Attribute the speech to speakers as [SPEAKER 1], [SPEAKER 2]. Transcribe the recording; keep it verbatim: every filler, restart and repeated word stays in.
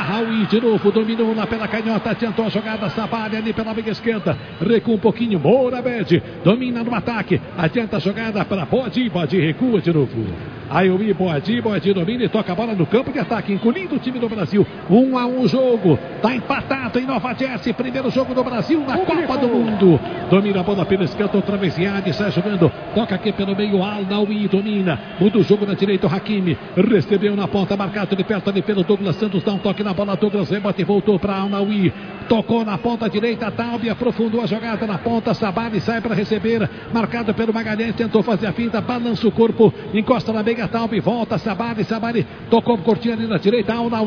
[SPEAKER 1] Raul de novo, dominou lá pela canhota, tentou a jogada, Sabali ali pela meia esquerda, recua um pouquinho, Moramed, domina no ataque, adianta a jogada para Bodi, Bodi recua de novo. Aí o Bodi, Bodi domina e toca a bola no campo de ataque, incluindo o time do Brasil. Um a um jogo, tá empatado em Nova Jersey, primeiro jogo do Brasil na Copa do Mundo. Domina a bola pela esquerda, outra vez Ziad, sai jogando, toca aqui pelo meio, Al-Nawi domina, muda o jogo na direita, o Hakimi recebeu na ponta, marcado de perto ali pelo Douglas Santos, dá um toque na bola, Douglas rebote e voltou para Al-Nawi, tocou na ponta direita, Taube aprofundou a jogada na ponta, Sabali sai para receber, marcado pelo Magalhães, tentou fazer a finta, balança o corpo, encosta na meia, Taube volta, Sabali, Sabali tocou curtinho ali na direita, Al-Nawi